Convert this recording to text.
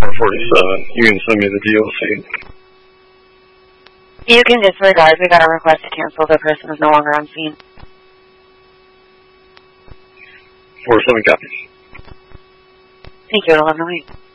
47. You can send me the DOC. You can disregard. We got a request to cancel. The person is no longer on scene. 47 copies. Thank you. 1108.